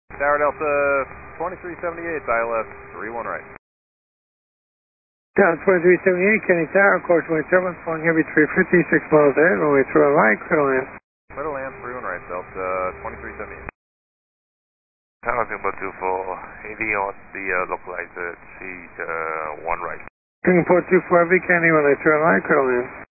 Tower Delta 2378, dial left, 31 right. Down 2378, Kenny Tower, course wind turbulence, flowing heavy 350, 6 miles ahead, runway 31 right, clear to land. Clear to land, 31 right, Delta 2378. Tower Singapore 24, AV on the localizer, sheet 1 right. Singapore 24, heavy, Kenny, runway 31 right, clear to land.